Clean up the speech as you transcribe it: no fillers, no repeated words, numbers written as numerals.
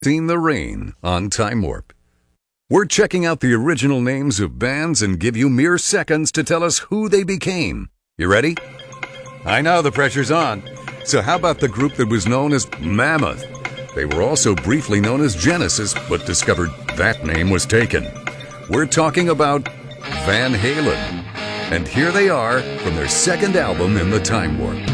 Seen the Rain on Time Warp. We're checking out the original names of bands and give you mere seconds to tell us who they became. You ready? I know the pressure's on. So how about the group that was known as Mammoth? They were also briefly known as Genesis, but discovered that name was taken. We're talking about Van Halen. And here they are from their second album in the Time Warp.